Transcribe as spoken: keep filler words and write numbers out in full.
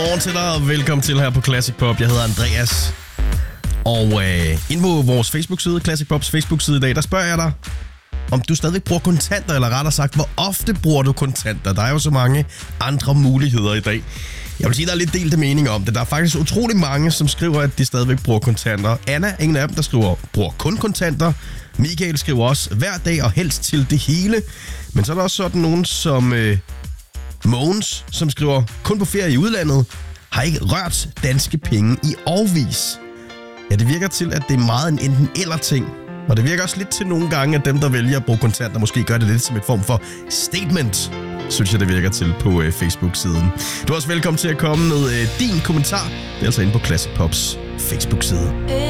Godmorgen til dig, og velkommen til her på Classic Pop. Jeg hedder Andreas. Og øh, inde på vores Facebook-side, Classic Pops Facebook-side i dag, der spørger jeg dig, om du stadigvæk bruger kontanter, eller rettere sagt, hvor ofte bruger du kontanter? Der er jo så mange andre muligheder i dag. Jeg vil sige, der er lidt delte meninger om det. Der er faktisk utrolig mange, som skriver, at de stadigvæk bruger kontanter. Anna er en af dem, der skriver, bruger kun kontanter. Michael skriver også, hver dag og helst til det hele. Men så er der også sådan nogen som øh, Mogens, som skriver, kun på ferie i udlandet, har ikke rørt danske penge i årevis. Ja, det virker til, at det er meget en enten eller ting. Og det virker også lidt til nogle gange, at dem, der vælger at bruge kontanter, måske gør det lidt som et form for statement, synes jeg, det virker til på øh, Facebook-siden. Du er også velkommen til at komme med øh, din kommentar. Det er altså inde på Classic Pops Facebook-side.